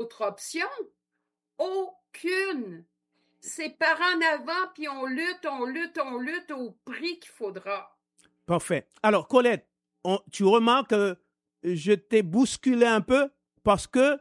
d'autre option? Aucune. C'est par en avant, puis on lutte au prix qu'il faudra. Parfait. Alors, Colette, tu remarques que je t'ai bousculé un peu parce que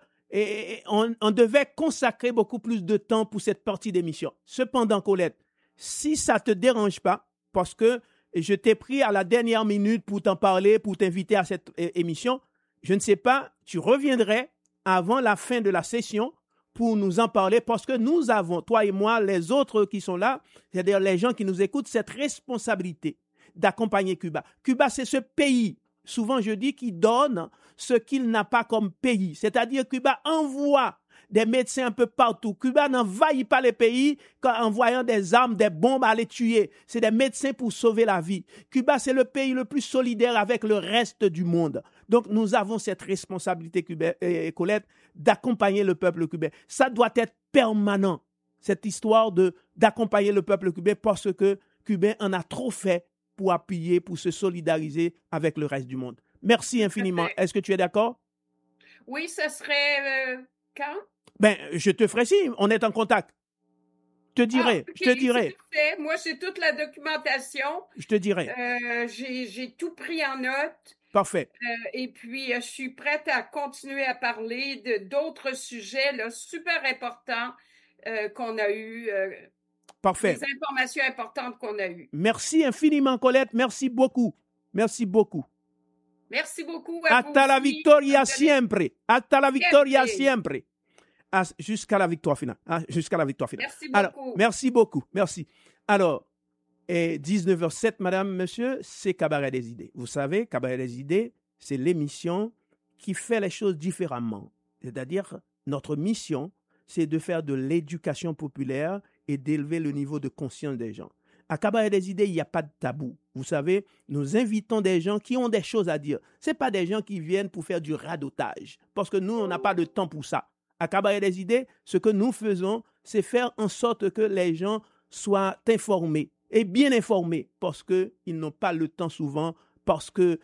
on devait consacrer beaucoup plus de temps pour cette partie d'émission. Cependant, Colette, si ça te dérange pas, parce que je t'ai pris à la dernière minute pour t'en parler, pour t'inviter à cette émission, je ne sais pas, tu reviendrais avant la fin de la session pour nous en parler, parce que nous avons, toi et moi, les autres qui sont là, c'est-à-dire les gens qui nous écoutent, cette responsabilité d'accompagner Cuba. Cuba, c'est ce pays, souvent je dis, qui donne ce qu'il n'a pas comme pays. C'est-à-dire Cuba envoie des médecins un peu partout. Cuba n'envahit pas les pays en envoyant des armes, des bombes à les tuer. C'est des médecins pour sauver la vie. Cuba, c'est le pays le plus solidaire avec le reste du monde. Donc, nous avons cette responsabilité, Colette, d'accompagner le peuple cubain. Ça doit être permanent, cette histoire d'accompagner le peuple cubain, parce que Cubain en a trop fait pour appuyer, pour se solidariser avec le reste du monde. Merci infiniment. Est-ce que tu es d'accord? Oui, ce serait quand? Ben, je te ferai signe. On est en contact. Je te dirai. Je te dirai. Moi, j'ai toute la documentation. Je te dirai. J'ai tout pris en note. Parfait. Et puis, je suis prête à continuer à parler d'autres sujets là, super importants qu'on a eus. Parfait. Des informations importantes qu'on a eues. Merci infiniment, Colette. Merci beaucoup. Merci beaucoup. Merci beaucoup. Hasta la victoria siempre. Hasta la victoria siempre. Jusqu'à la victoire finale. Jusqu'à la victoire finale. Merci beaucoup. Alors, merci beaucoup. Merci. Alors, 19h07, madame, monsieur, c'est Cabaret des idées. Vous savez, Cabaret des idées, c'est l'émission qui fait les choses différemment. C'est-à-dire, notre mission, c'est de faire de l'éducation populaire et d'élever le niveau de conscience des gens. À Cabaret des idées, il n'y a pas de tabou. Vous savez, nous invitons des gens qui ont des choses à dire. Ce n'est pas des gens qui viennent pour faire du radotage, parce que nous, on n'a pas de temps pour ça. À Cabaret des idées, ce que nous faisons, c'est faire en sorte que les gens soient informés et bien informés, parce qu'ils n'ont pas le temps souvent, parce que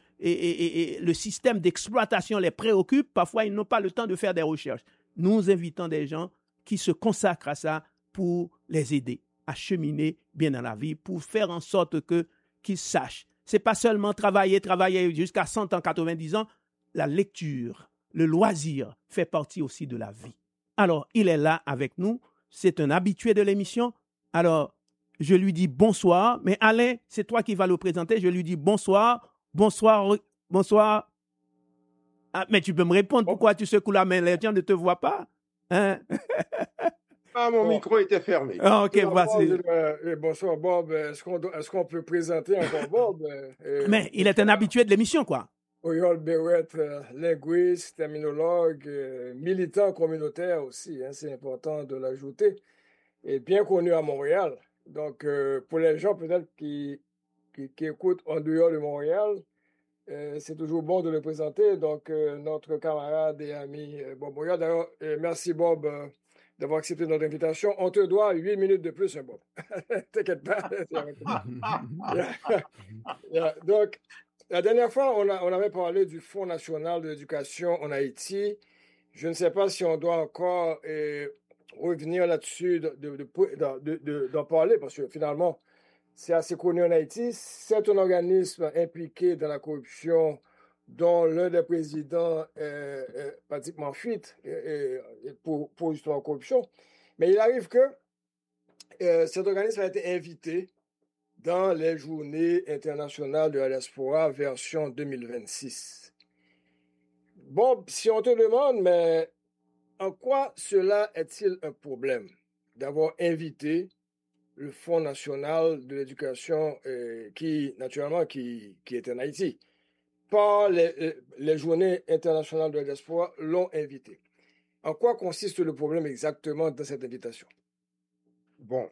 le système d'exploitation les préoccupe. Parfois, ils n'ont pas le temps de faire des recherches. Nous invitons des gens qui se consacrent à ça pour les aider à cheminer bien dans la vie, pour faire en sorte qu'ils sachent. Ce n'est pas seulement travailler jusqu'à 100 ans, 90 ans. La lecture, le loisir fait partie aussi de la vie. Alors, il est là avec nous. C'est un habitué de l'émission. Alors, je lui dis bonsoir. Mais Alain, c'est toi qui vas le présenter. Je lui dis bonsoir. Bonsoir. Bonsoir. Ah, mais tu peux me répondre. Pourquoi tu secoues la main? Les gens ne te voient pas. Hein? Mon micro était fermé. Ah, ok, voici. Bonsoir, Bob. Est-ce qu'on peut présenter encore Bob? Mais il est un habitué de l'émission, quoi. Oyol Berrett, linguiste, terminologue, militant communautaire aussi, hein, c'est important de l'ajouter, et bien connu à Montréal. Donc, pour les gens peut-être qui écoutent en dehors de Montréal, c'est toujours bon de le présenter. Donc, notre camarade et ami Bob Montréal. D'ailleurs, merci Bob d'avoir accepté notre invitation. On te doit 8 minutes de plus, hein, Bob. T'inquiète pas. Donc, la dernière fois, on avait parlé du Fonds national de l'éducation en Haïti. Je ne sais pas si on doit encore revenir là-dessus, d'en parler, parce que finalement, c'est assez connu en Haïti. C'est un organisme impliqué dans la corruption dont l'un des présidents est pratiquement fuite pour justement la corruption. Mais il arrive que cet organisme a été invité dans les Journées internationales de la diaspora version 2026. Bon, si on te demande, mais en quoi cela est-il un problème d'avoir invité le Fonds national de l'éducation qui est en Haïti, par les Journées internationales de la diaspora l'ont invité? En quoi consiste le problème exactement dans cette invitation? Bon,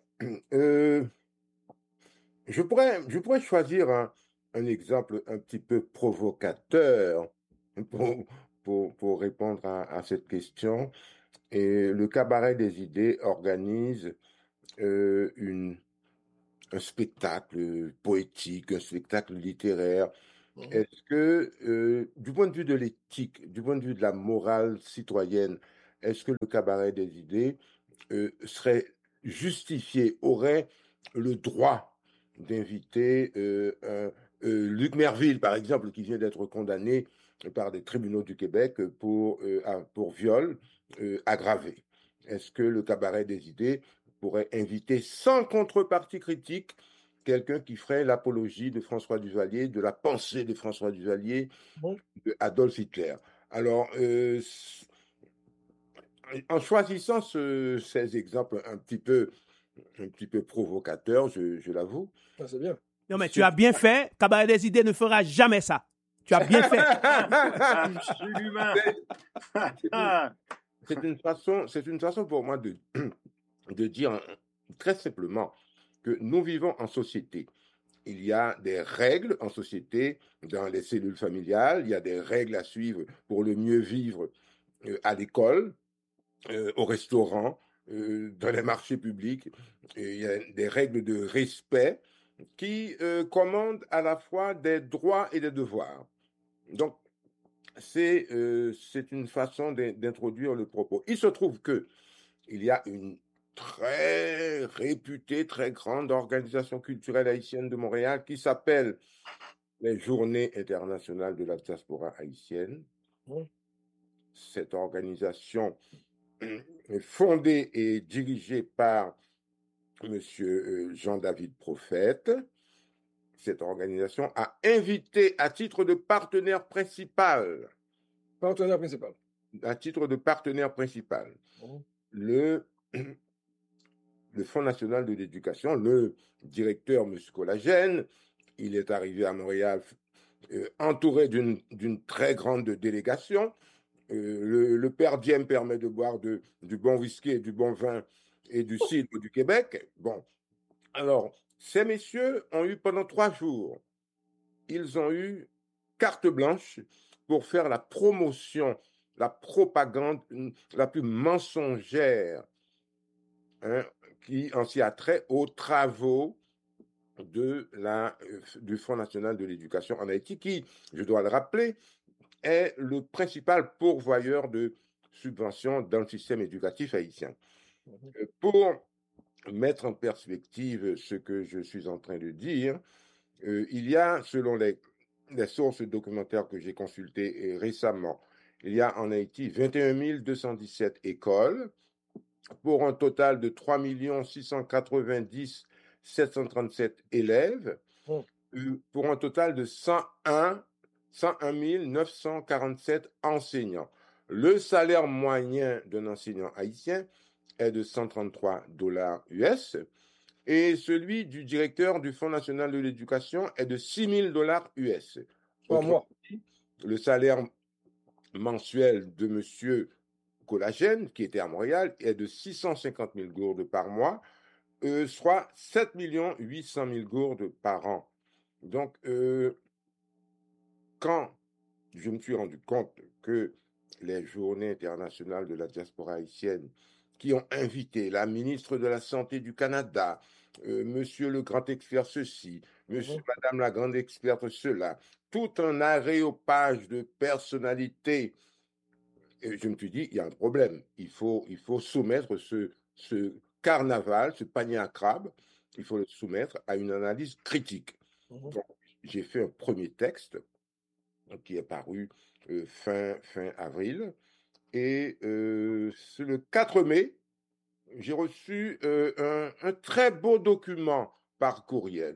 je pourrais choisir un exemple un petit peu provocateur pour répondre à cette question. Et le Cabaret des idées organise un spectacle poétique, un spectacle littéraire. Est-ce que, du point de vue de l'éthique, du point de vue de la morale citoyenne, est-ce que le cabaret des idées serait justifié, aurait le droit d'inviter Luc Merville, par exemple, qui vient d'être condamné par des tribunaux du Québec pour viol aggravé. Est-ce que le cabaret des idées pourrait inviter sans contrepartie critique quelqu'un qui ferait l'apologie de François Duvalier, de la pensée de François Duvalier, de Adolf Hitler? Alors, en choisissant ces exemples un petit peu provocateurs, je l'avoue. Ah, c'est bien. Non, mais tu as bien fait. Cabaret des idées ne fera jamais ça. Tu as bien fait. Absolument. C'est une façon pour moi de dire très simplement que nous vivons en société. Il y a des règles en société, dans les cellules familiales, il y a des règles à suivre pour le mieux vivre à l'école, au restaurant, dans les marchés publics. Il y a des règles de respect qui commandent à la fois des droits et des devoirs. Donc, c'est une façon d'introduire le propos. Il se trouve qu'il y a une très réputée, très grande organisation culturelle haïtienne de Montréal qui s'appelle les Journées internationales de la diaspora haïtienne. Cette organisation est fondée et dirigée par M. Jean-David Prophète. Cette organisation a invité à titre de partenaire principal. À titre de partenaire principal. Le Fonds national de l'éducation, le directeur, M. Collagène, il est arrivé à Montréal entouré d'une très grande délégation. Le per diem permet de boire du bon whisky et du bon vin et du cidre du Québec. Bon, alors, ces messieurs ont eu pendant 3 jours, ils ont eu carte blanche pour faire la promotion, la propagande la plus mensongère qui en s'y a trait aux travaux du Fonds national de l'éducation en Haïti, qui, je dois le rappeler, est le principal pourvoyeur de subventions dans le système éducatif haïtien. Pour mettre en perspective ce que je suis en train de dire, il y a, selon les sources documentaires que j'ai consultées récemment, il y a en Haïti 21 217 écoles pour un total de 3 690 737 élèves, pour un total de 101 947 enseignants. Le salaire moyen d'un enseignant haïtien est de $133 US et celui du directeur du Fonds national de l'éducation est de $6 000 US. Par mois. Le salaire mensuel de M. Collagène, qui était à Montréal, est de 650 000 gourdes par mois, soit 7 800 000 gourdes par an. Donc, quand je me suis rendu compte que les Journées internationales de la diaspora haïtienne, qui ont invité la ministre de la Santé du Canada, monsieur le grand expert ceci, madame la grande experte cela, tout un aréopage de personnalités, et je me suis dit, il y a un problème. Il faut soumettre ce carnaval, ce panier à crabes, il faut le soumettre à une analyse critique. Donc, j'ai fait un premier texte qui est paru fin avril. Et le 4 mai, j'ai reçu un très beau document par courriel.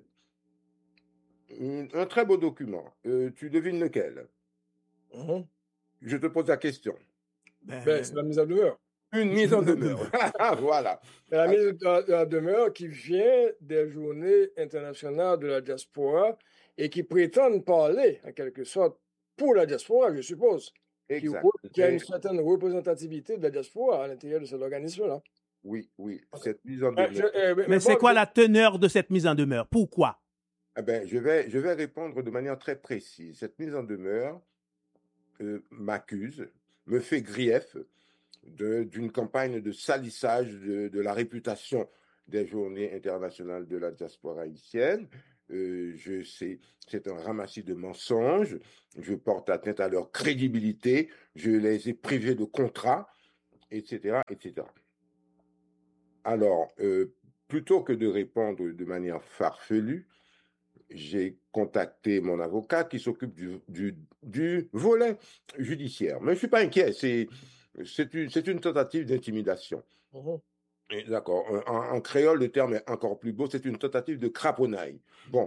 Un très beau document. Tu devines lequel? Je te pose la question. C'est la mise en demeure. Une mise en demeure. Voilà. La mise en demeure qui vient des Journées internationales de la diaspora et qui prétendent parler, en quelque sorte, pour la diaspora, je suppose. Exact. Qui a une certaine représentativité de la diaspora à l'intérieur de cet organisme-là. Oui. Cette mise en demeure. Mais c'est quoi la teneur de cette mise en demeure? Pourquoi? Je vais répondre de manière très précise. Cette mise en demeure m'accuse, me fait grief d'une campagne de salissage de la réputation des Journées internationales de la diaspora haïtienne. C'est un ramassis de mensonges. Je porte atteinte à leur crédibilité. Je les ai privés de contrats. etc., etc. Alors, plutôt que de répondre de manière farfelue, j'ai contacté mon avocat qui s'occupe du volet judiciaire. Mais je ne suis pas inquiet, c'est une tentative d'intimidation. D'accord. En créole, le terme est encore plus beau, c'est une tentative de craponnaille. Bon.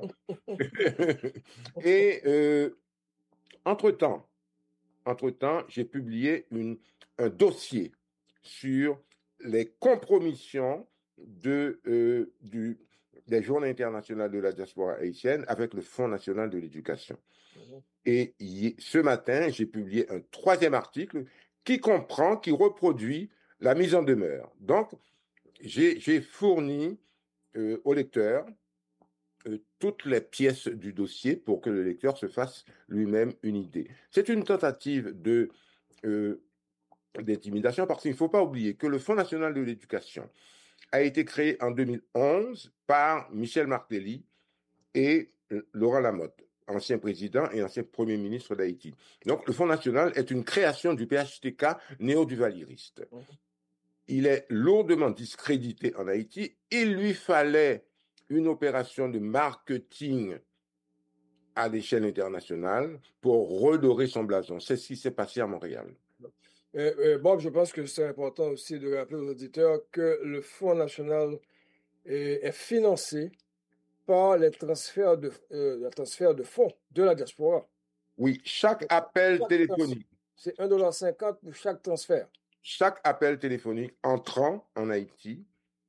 Et entre-temps, j'ai publié un dossier sur les compromissions des Journées internationales de la diaspora haïtienne avec le Fonds national de l'éducation. Et ce matin, j'ai publié un 3e article qui reproduit la mise en demeure. Donc, j'ai fourni au lecteur toutes les pièces du dossier pour que le lecteur se fasse lui-même une idée. C'est une tentative d'intimidation parce qu'il ne faut pas oublier que le Fonds national de l'éducation a été créé en 2011 par Michel Martelly et Laurent Lamotte, ancien président et ancien premier ministre d'Haïti. Donc, le Fonds national est une création du PHTK néo-duvalieriste. Il est lourdement discrédité en Haïti. Il lui fallait une opération de marketing à l'échelle internationale pour redorer son blason. C'est ce qui s'est passé à Montréal. Bob, je pense que c'est important aussi de rappeler aux auditeurs que le Fonds national est financé par les transferts de fonds de la diaspora. Oui, chaque appel téléphonique. C'est 1,50 $ pour chaque transfert. Chaque appel téléphonique entrant en Haïti,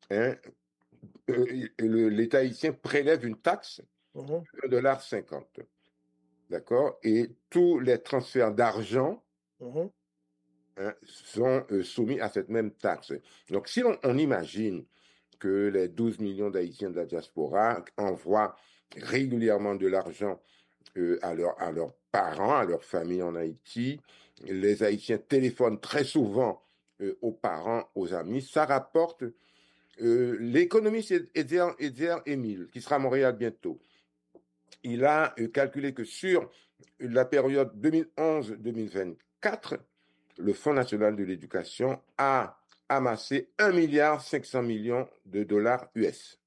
l'État haïtien prélève une taxe de 1,50 $. D'accord? Et tous les transferts d'argent sont soumis à cette même taxe. Donc, si on imagine que les 12 millions d'Haïtiens de la diaspora envoient régulièrement de l'argent à leurs parents, à leurs familles en Haïti, les Haïtiens téléphonent très souvent aux parents, aux amis, ça rapporte. L'économiste Edzer Émile, qui sera à Montréal bientôt, il a calculé que sur la période 2011-2024, le Fonds national de l'éducation a amassé 1,5 milliard de dollars US.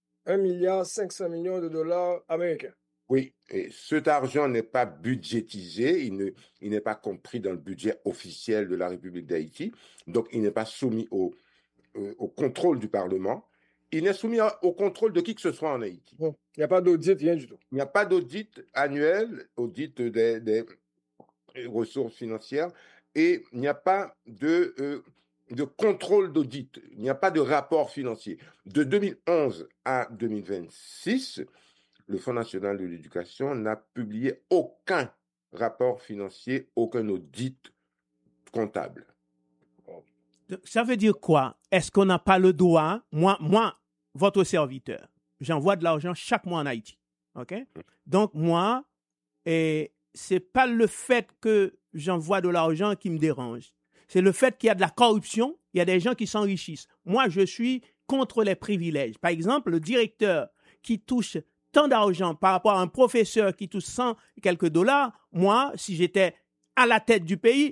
1,5 milliard de dollars américains. Oui, et cet argent n'est pas budgétisé, il n'est pas compris dans le budget officiel de la République d'Haïti, donc il n'est pas soumis au contrôle du Parlement, il n'est soumis au contrôle de qui que ce soit en Haïti. Il n'y a pas d'audit, rien du tout. Il n'y a pas d'audit annuel, audit des ressources financières, et il n'y a pas de contrôle d'audit, il n'y a pas de rapport financier. De 2011 à 2026, le Fonds national de l'éducation n'a publié aucun rapport financier, aucun audit comptable. Ça veut dire quoi? Est-ce qu'on n'a pas le droit, moi, votre serviteur, j'envoie de l'argent chaque mois en Haïti. OK? Donc, moi, c'est pas le fait que j'envoie de l'argent qui me dérange. C'est le fait qu'il y a de la corruption, il y a des gens qui s'enrichissent. Moi, je suis contre les privilèges. Par exemple, le directeur qui touche tant d'argent par rapport à un professeur qui touche 100 et quelques dollars, moi, si j'étais à la tête du pays,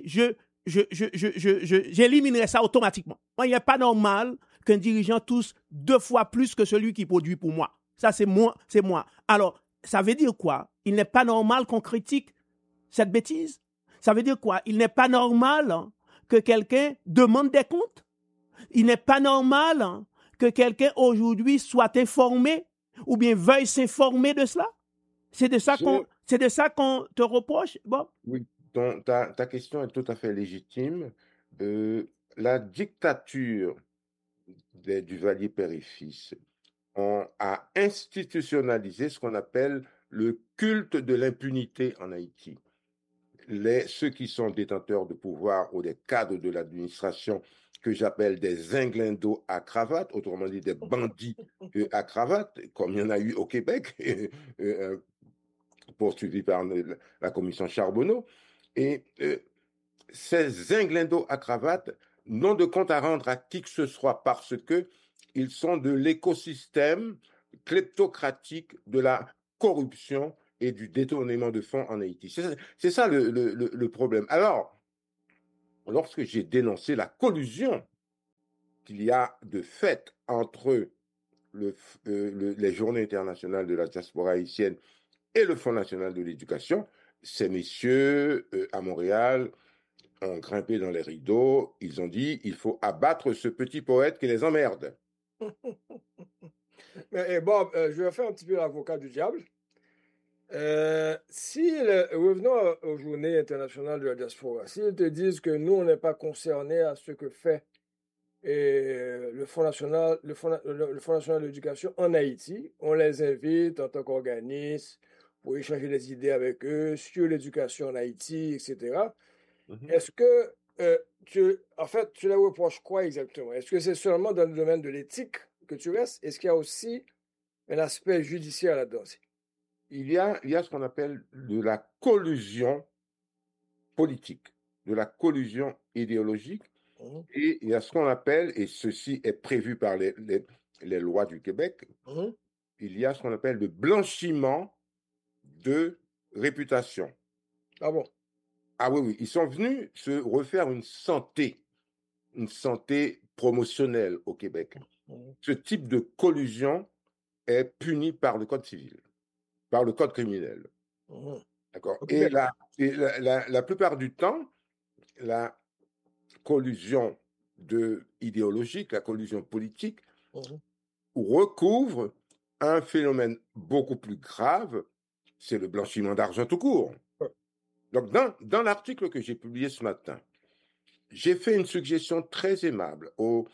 j'éliminerais ça automatiquement. Moi, il n'est pas normal qu'un dirigeant touche 2 fois plus que celui qui produit pour moi. Ça, c'est moi. Alors, ça veut dire quoi? Il n'est pas normal qu'on critique cette bêtise? Ça veut dire quoi? Il n'est pas normal que quelqu'un demande des comptes? Il n'est pas normal que quelqu'un aujourd'hui soit informé ou bien veuille s'informer de cela? C'est de ça qu'on te reproche, Bob? Oui, ta question est tout à fait légitime. La dictature des Duvalier père et fils a institutionnalisé ce qu'on appelle le culte de l'impunité en Haïti. Ceux qui sont détenteurs de pouvoir ou des cadres de l'administration que j'appelle des inglindos à cravate, autrement dit des bandits à cravate, comme il y en a eu au Québec, poursuivi par la commission Charbonneau. Et ces inglindos à cravate n'ont de compte à rendre à qui que ce soit parce qu'ils sont de l'écosystème kleptocratique de la corruption et du détournement de fonds en Haïti. C'est ça le problème. Alors, lorsque j'ai dénoncé la collusion qu'il y a de fait entre les Journées internationales de la diaspora haïtienne et le Fonds national de l'éducation, ces messieurs à Montréal ont grimpé dans les rideaux, ils ont dit il faut abattre ce petit poète qui les emmerde. Mais Bob, je vais faire un petit peu l'avocat du diable. Revenons aux Journées internationales de la diaspora. S'ils te disent que nous, on n'est pas concernés à ce que fait le Fonds national de l'éducation en Haïti, on les invite en tant qu'organisme pour échanger des idées avec eux sur l'éducation en Haïti, etc. Est-ce que tu les reproches quoi exactement? Est-ce que c'est seulement dans le domaine de l'éthique que tu restes? Est-ce qu'il y a aussi un aspect judiciaire là-dedans? Il y a ce qu'on appelle de la collusion politique, de la collusion idéologique, et il y a ce qu'on appelle, et ceci est prévu par les lois du Québec, il y a ce qu'on appelle le blanchiment de réputation. Ah bon? Ah oui, ils sont venus se refaire une santé promotionnelle au Québec. Ce type de collusion est puni par le Code civil, par le Code criminel. D'accord. Et la plupart du temps, la collusion idéologique, la collusion politique, recouvre un phénomène beaucoup plus grave, c'est le blanchiment d'argent tout court. Donc, dans l'article que j'ai publié ce matin, j'ai fait une suggestion très aimable aux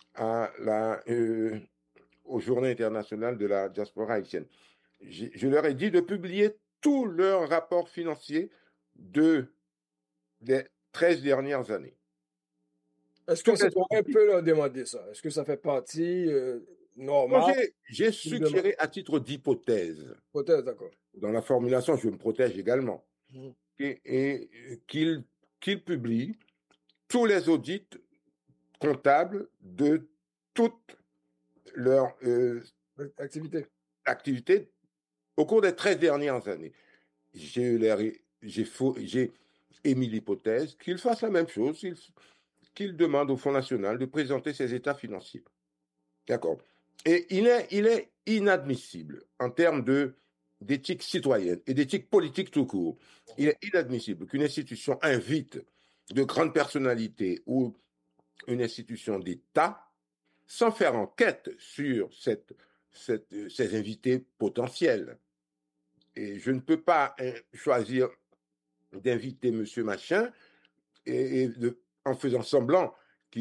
Journées internationales de la diaspora haïtienne. Je leur ai dit de publier tous leurs rapports financiers des 13 dernières années. Est-ce que on peut leur demander ça? Est-ce que ça fait partie normale? J'ai suggéré à titre d'hypothèse. Hypothèse, d'accord. Dans la formulation, je me protège également. Et qu'ils publient tous les audits comptables de toutes leurs activités au cours des 13 dernières années. J'ai émis l'hypothèse qu'ils fassent la même chose, qu'ils demandent au Fonds national de présenter ses états financiers. D'accord. Et il est inadmissible en termes d'éthique citoyenne et d'éthique politique tout court. Il est inadmissible qu'une institution invite de grandes personnalités ou une institution d'État sans faire enquête sur ces invités potentiels. Et je ne peux pas choisir d'inviter monsieur machin en faisant semblant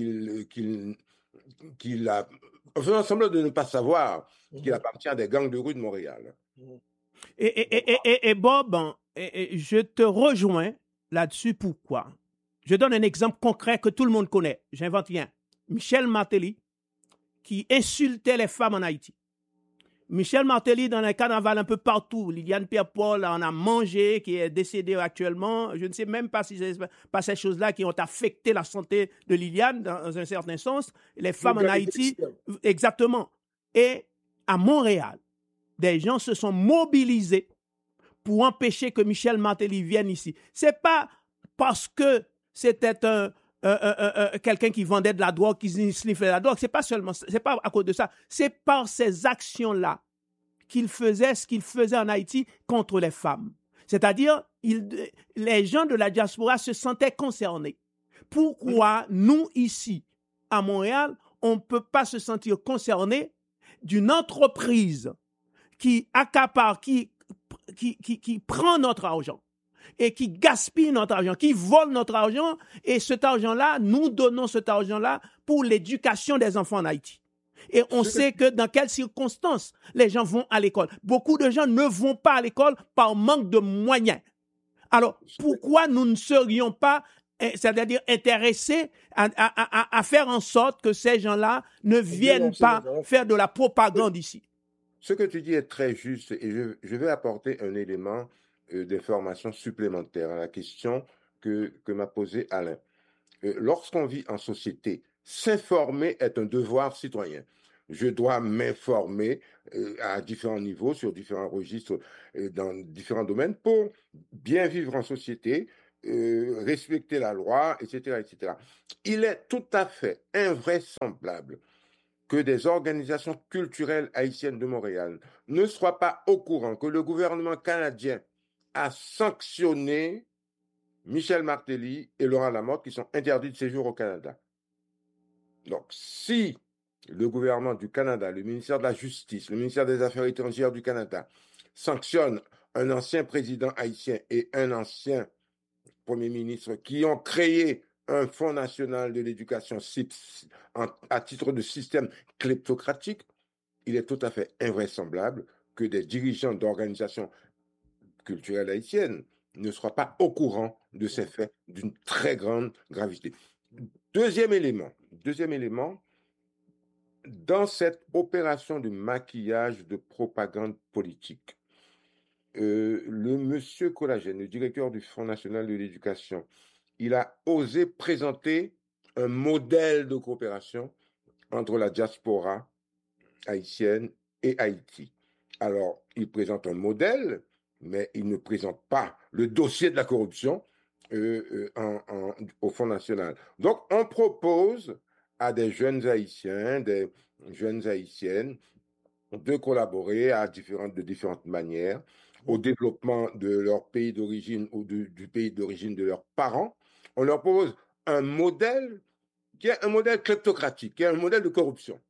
en faisant semblant de ne pas savoir qu'il appartient à des gangs de rue de Montréal. Et Bob, je te rejoins là-dessus. Pourquoi? Je donne un exemple concret que tout le monde connaît. J'invente rien. Michel Martelly, qui insultait les femmes en Haïti. Michel Martelly, dans les carnavals un peu partout, Liliane Pierre-Paul en a mangé, qui est décédée actuellement. Je ne sais même pas si c'est pas ces choses-là qui ont affecté la santé de Liliane, dans un certain sens. Les femmes en Haïti, exactement. Et à Montréal, des gens se sont mobilisés pour empêcher que Michel Martelly vienne ici. C'est pas parce que c'était quelqu'un qui vendait de la drogue, qui sniffait de la drogue. C'est pas à cause de ça. C'est par ces actions-là qu'il faisait ce qu'il faisait en Haïti contre les femmes. C'est-à-dire, les gens de la diaspora se sentaient concernés. Pourquoi nous, ici, à Montréal, on ne peut pas se sentir concernés d'une entreprise qui accapare, qui prend notre argent et qui gaspille notre argent, qui vole notre argent, et cet argent-là, nous donnons cet argent-là pour l'éducation des enfants en Haïti. Et on sait que dans quelles circonstances les gens vont à l'école. Beaucoup de gens ne vont pas à l'école par manque de moyens. Alors, pourquoi nous ne serions pas, c'est-à-dire intéressés à faire en sorte que ces gens-là ne viennent pas faire de la propagande ici? Ce que tu dis est très juste, et je vais apporter un élément d'information supplémentaire à la question que m'a posée Alain. Lorsqu'on vit en société, s'informer est un devoir citoyen. Je dois m'informer à différents niveaux, sur différents registres, dans différents domaines, pour bien vivre en société, respecter la loi, etc., etc. Il est tout à fait invraisemblable que des organisations culturelles haïtiennes de Montréal ne soient pas au courant que le gouvernement canadien a sanctionné Michel Martelly et Laurent Lamotte qui sont interdits de séjour au Canada. Donc, si le gouvernement du Canada, le ministère de la Justice, le ministère des Affaires étrangères du Canada sanctionne un ancien président haïtien et un ancien premier ministre qui ont créé un Fonds national de l'éducation à titre de système kleptocratique, il est tout à fait invraisemblable que des dirigeants d'organisations culturelles haïtiennes ne soient pas au courant de ces faits d'une très grande gravité. Deuxième élément, dans cette opération de maquillage de propagande politique, le monsieur Collagène, le directeur du Fonds national de l'éducation, il a osé présenter un modèle de coopération entre la diaspora haïtienne et Haïti. Alors, il présente un modèle, mais il ne présente pas le dossier de la corruption au Fonds national. Donc, on propose à des jeunes Haïtiens, des jeunes Haïtiennes, de collaborer de différentes manières au développement de leur pays d'origine ou du pays d'origine de leurs parents. On leur propose un modèle qui est un modèle kleptocratique, qui est un modèle de corruption.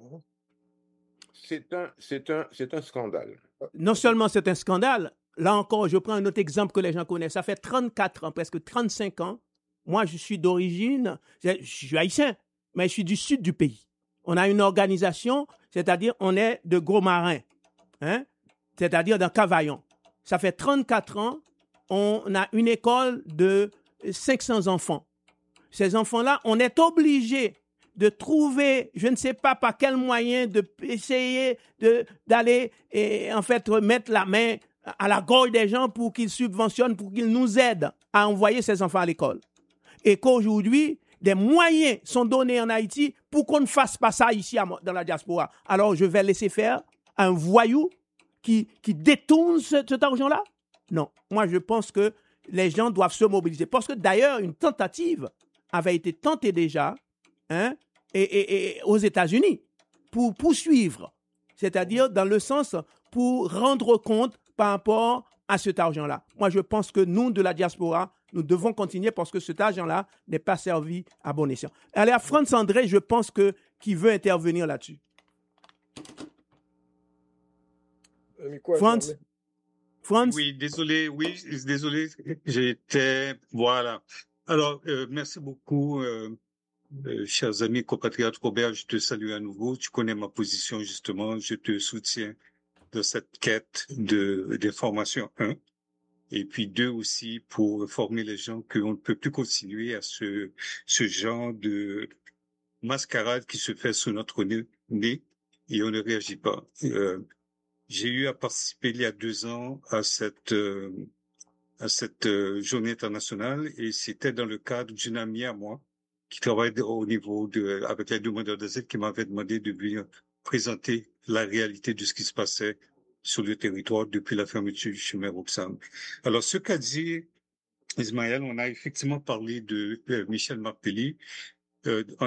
C'est un scandale. Non seulement c'est un scandale, là encore, je prends un autre exemple que les gens connaissent. Ça fait 34 ans, presque 35 ans. Moi, je suis d'origine, je suis haïtien, mais je suis du sud du pays. On a une organisation, c'est-à-dire on est de Gros Marin, hein? C'est-à-dire dans Cavaillon. Ça fait 34 ans, on a une école de 500 enfants. Ces enfants-là, on est obligé de trouver, je ne sais pas par quel moyen, d'essayer d'aller en fait mettre la main à la gorge des gens pour qu'ils subventionnent, pour qu'ils nous aident à envoyer ces enfants à l'école. Et qu'aujourd'hui, des moyens sont donnés en Haïti pour qu'on ne fasse pas ça ici dans la diaspora. Alors, je vais laisser faire un voyou qui détourne cet argent-là? Non. Moi, je pense que les gens doivent se mobiliser. Parce que d'ailleurs, une tentative avait été tentée déjà et aux États-Unis pour poursuivre. C'est-à-dire dans le sens pour rendre compte par rapport à cet argent-là. Moi, je pense que nous, de la diaspora, nous devons continuer parce que cet argent-là n'est pas servi à bon escient. Allez, à Franz André, je pense qu'il veut intervenir là-dessus. Franz? Oui, désolé, j'étais... Voilà. Alors, merci beaucoup, chers amis compatriotes. Robert, je te salue à nouveau. Tu connais ma position, justement. Je te soutiens dans cette quête d'information, et puis 2 aussi pour former les gens qu'on ne peut plus continuer à ce genre de mascarade qui se fait sous notre nez et on ne réagit pas. J'ai eu à participer il y a 2 ans à cette journée internationale et c'était dans le cadre d'une amie à moi qui travaille au niveau avec les demandeurs d'asile qui m'avait demandé de venir présenter la réalité de ce qui se passait sur le territoire depuis la fermeture du chemin Roxham. Alors, ce qu'a dit Ismaël, on a effectivement parlé de Michel Martelly. En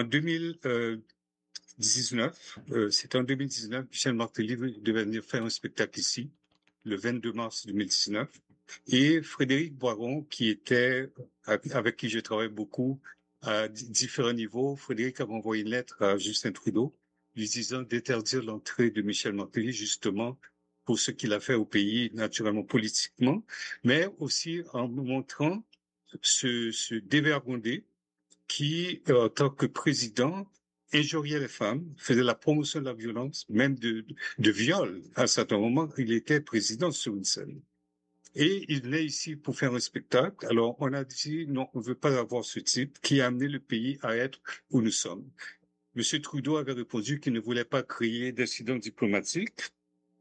2019, c'était en 2019, Michel Martelly devait venir faire un spectacle ici, le 22 mars 2019. Et Frédéric Boiron, avec qui je travaille beaucoup à différents niveaux, Frédéric avait envoyé une lettre à Justin Trudeau lui disant d'interdire l'entrée de Michel Martelly, justement, pour ce qu'il a fait au pays, naturellement politiquement, mais aussi en montrant ce dévergondé qui, en tant que président, injuriait les femmes, faisait la promotion de la violence, même de viol. À un certain moment, il était président sur une scène. Et il venait ici pour faire un spectacle. Alors, on a dit, non, on ne veut pas avoir ce type qui a amené le pays à être où nous sommes. Monsieur Trudeau avait répondu qu'il ne voulait pas créer d'incidents diplomatiques.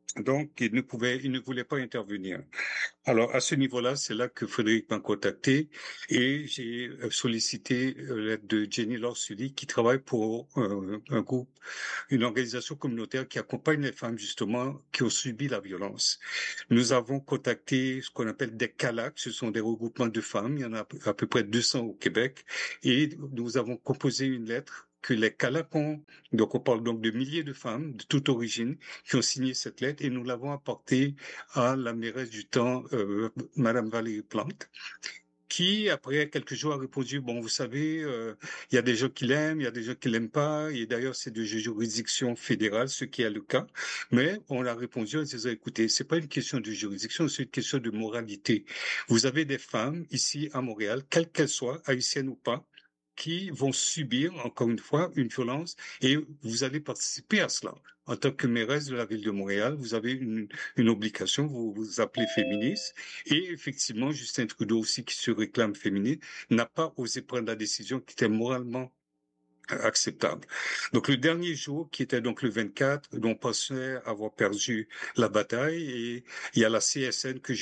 Donc, il ne voulait pas intervenir. Alors, à ce niveau-là, c'est là que Frédéric m'a contacté et j'ai sollicité l'aide de Jenny Lorsuli qui travaille pour un groupe, une organisation communautaire qui accompagne les femmes justement qui ont subi la violence. Nous avons contacté ce qu'on appelle des CALAC, ce sont des regroupements de femmes, il y en a à peu près 200 au Québec, et nous avons composé une lettre que les CALAC ont. Donc on parle donc de milliers de femmes de toute origine qui ont signé cette lettre et nous l'avons apportée à la mairesse du temps, Madame Valérie Plante, qui après quelques jours a répondu, bon vous savez, il y a des gens qui l'aiment, il y a des gens qui l'aiment pas, et d'ailleurs c'est de juridiction fédérale, ce qui est le cas, mais on a répondu en disant, écoutez, c'est pas une question de juridiction, c'est une question de moralité. Vous avez des femmes ici à Montréal, quelles qu'elles soient, haïtiennes ou pas, qui vont subir, encore une fois, une violence et vous allez participer à cela. En tant que mairesse de la ville de Montréal, vous avez une obligation, vous vous appelez féministe et effectivement, Justin Trudeau aussi, qui se réclame féministe, n'a pas osé prendre la décision qui était moralement acceptable. Donc le dernier jour, qui était donc le 24, on pensait avoir perdu la bataille et il y a la CSN que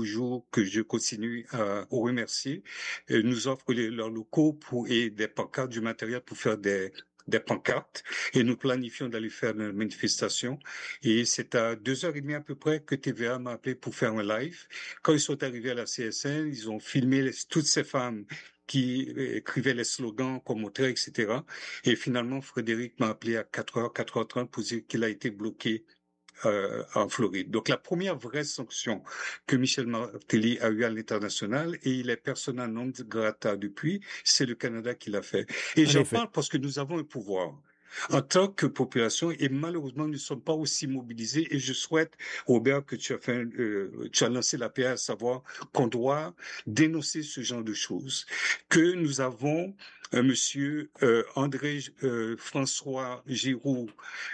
je continue à remercier, nous offre leurs locaux et des pancartes, du matériel pour faire des pancartes et nous planifions d'aller faire une manifestation et c'est à 2h30 à peu près que TVA m'a appelé pour faire un live. Quand ils sont arrivés à la CSN, ils ont filmé toutes ces femmes qui écrivaient les slogans comme auteur, etc. Et finalement, Frédéric m'a appelé à 4h, 4h30 pour dire qu'il a été bloqué en Floride. Donc la première vraie sanction que Michel Martelly a eue à l'international, et il est persona non grata depuis, c'est le Canada qui l'a fait. Et j'en parle parce que nous avons un pouvoir en tant que population et malheureusement nous ne sommes pas aussi mobilisés et je souhaite, Robert, que tu as lancé la paix à savoir qu'on doit dénoncer ce genre de choses, que nous avons monsieur André François Giroux,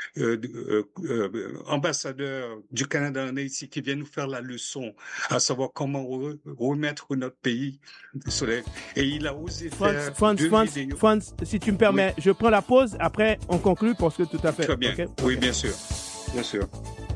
ambassadeur du Canada en Haïti, qui vient nous faire la leçon à savoir comment remettre notre pays sur les... Et il a osé faire vidéos. Franz, si tu me permets, oui. Je prends la pause, après on conclut parce que tout à fait. Très bien, okay? Oui, okay. Bien sûr.